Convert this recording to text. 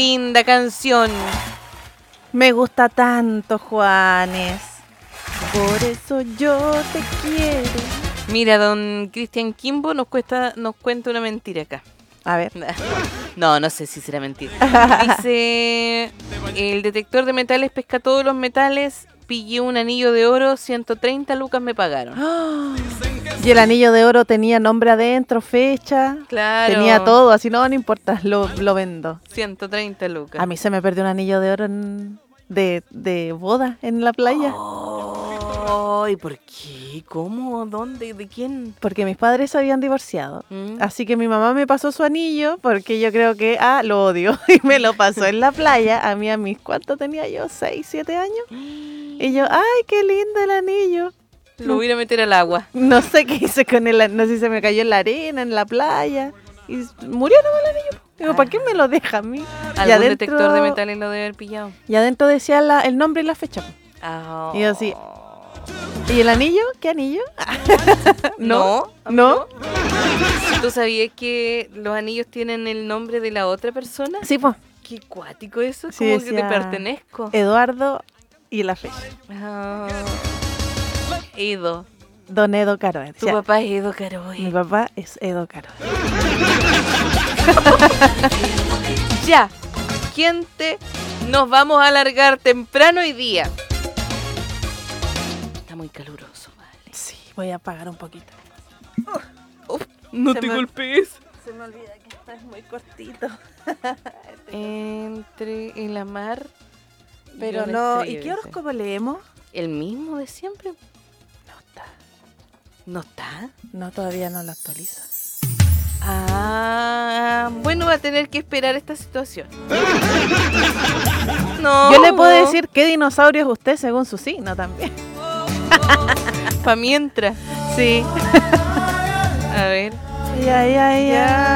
linda canción. Me gusta tanto, Juanes. Por eso yo te quiero. Mira, don Cristian Kimbo nos cuenta una mentira acá. A ver. No sé si será mentira. Dice, el detector de metales pesca todos los metales, pillé un anillo de oro, 130 lucas me pagaron. Y el anillo de oro tenía nombre adentro, fecha. Claro. Tenía todo, así no importa, lo vendo. 130 lucas. A mí se me perdió un anillo de oro de boda en la playa. ¿Y por qué? ¿Cómo? ¿Dónde? ¿De quién? Porque mis padres se habían divorciado. Así que mi mamá me pasó su anillo porque yo creo que, lo odio. Y me lo pasó en la playa. A mis, ¿cuánto tenía yo? 6, 7 años. Y yo, ¡ay, qué lindo el anillo! Lo voy a meter al agua. No sé qué hice con él. No sé si se me cayó en la arena, en la playa. Y murió nomás el anillo. Digo, ¿para qué me lo deja a mí? Algún detector de metales lo debe haber pillado. Y adentro decía el nombre y la fecha. Y yo así... ¿Y el anillo? ¿Qué anillo? No. ¿Tú sabías que los anillos tienen el nombre de la otra persona? Sí, pues. Qué cuático eso, es Sí, como decía que te pertenezco. Eduardo y la fecha. Edo. Don Edo Caroe. Tu papá es Edo Caroe. Mi papá es Edo Caroe. Ya, gente, nos vamos a alargar temprano hoy día. Está muy caluroso, vale. Sí, voy a apagar un poquito. No te golpees. Se me olvida que esto es muy cortito. Entre el amar. Pero no. ¿Y qué horóscopo leemos? El mismo de siempre. No está. ¿No está? No, todavía no lo actualizo. Bueno, va a tener que esperar esta situación. No. Yo le puedo decir qué dinosaurio es usted según su signo también. Pa' mientras. Sí. A ver. Ya.